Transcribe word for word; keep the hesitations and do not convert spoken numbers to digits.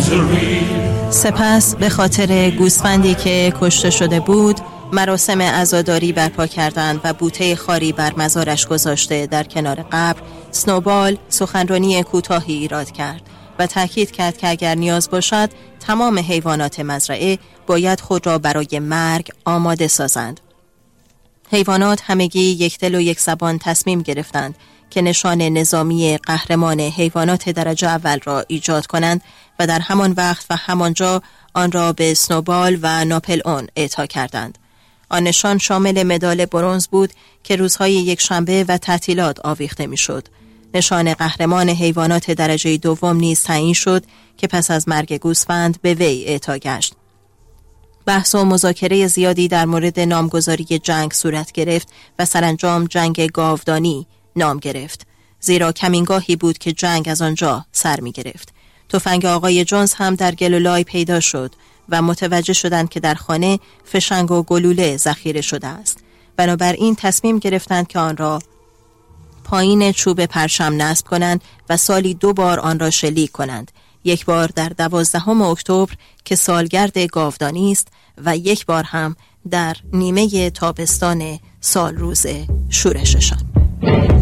سپس به خاطر گوسفندی که کشته شده بود مراسم عزاداری برپا کردند و بوته خاری بر مزارش گذاشته در کنار قبر، سنوبال سخنرانی کوتاهی ایراد کرد و تاکید کرد که اگر نیاز باشد تمام حیوانات مزرعه باید خود را برای مرگ آماده سازند. حیوانات همگی یک دل و یک زبان تصمیم گرفتند که نشان نظامی قهرمان حیوانات درجه اول را ایجاد کنند و در همان وقت و همانجا آن را به سنوبال و ناپل اون اعطا کردند. آن نشان شامل مدال برنز بود که روزهای یک شنبه و تعطیلات آویخته میشد. نشان قهرمان حیوانات درجه دوم نیز تعیین شد که پس از مرگ گوسفند به وی اعطا گشت. بحث و مذاکره زیادی در مورد نامگذاری جنگ صورت گرفت و سرانجام جنگ گاودانی نام گرفت، زیرا کمینگاهی بود که جنگ از آنجا سر می گرفت. تفنگ آقای جونز هم در گلولای پیدا شد و متوجه شدند که در خانه فشنگ و گلوله ذخیره شده است. بنابراین تصمیم گرفتند که آن را پایین چوب پرچم نصب کنند و سالی دو بار آن را شلیک کنند، یک بار در دوازدهم اکتبر که سالگرد گاودانی است و یک بار هم در نیمه تابستان سال روز شورششان.